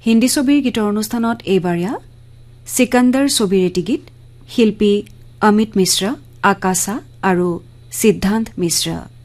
হিন্দী ছবিৰ গীতৰ অনুষ্ঠানত এইবাৰ সিকান্দাৰ ছবিৰ এটি গীত শিল্পী অমিত মিশ্ৰ, আকাশা আৰু সিদ্ধান্ত মিশ্ৰ।